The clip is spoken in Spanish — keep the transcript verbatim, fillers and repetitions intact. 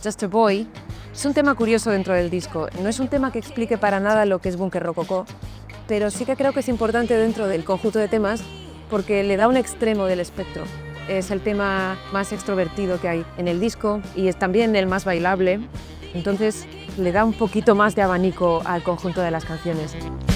Just a Boy, es un tema curioso dentro del disco. No es un tema que explique para nada lo que es Búnker Rococó, pero sí que creo que es importante dentro del conjunto de temas porque le da un extremo del espectro. Es el tema más extrovertido que hay en el disco y es también el más bailable, entonces le da un poquito más de abanico al conjunto de las canciones.